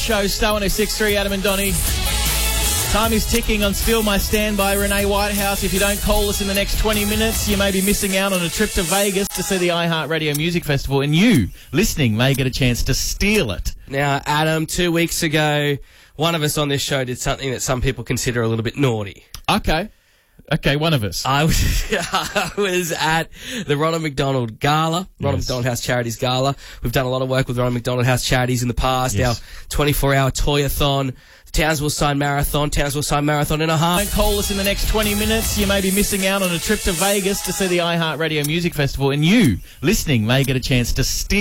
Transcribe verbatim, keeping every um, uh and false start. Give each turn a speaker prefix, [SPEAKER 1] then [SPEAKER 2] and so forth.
[SPEAKER 1] Show, Star one oh six point three, Adam and Donny. Time is ticking on Steal My Stand by Renee Whitehouse. If you don't call us in the next twenty minutes, you may be missing out on a trip to Vegas to see the iHeartRadio Music Festival, and you, listening, may get a chance to steal it.
[SPEAKER 2] Now, Adam, two weeks ago, one of us on this show did something that some people consider a little bit naughty.
[SPEAKER 1] Okay. Okay, one of us.
[SPEAKER 2] I was I was at the Ronald McDonald Gala, Ronald
[SPEAKER 1] Yes.
[SPEAKER 2] McDonald House Charities Gala. We've done a lot of work with Ronald McDonald House Charities in the past.
[SPEAKER 1] Yes.
[SPEAKER 2] Our twenty-four hour Toy-a-thon, Townsville Sign Marathon, Townsville Sign Marathon and a half.
[SPEAKER 1] Don't call us in the next twenty minutes, you may be missing out on a trip to Vegas to see the iHeartRadio Music Festival, and you, listening, may get a chance to steal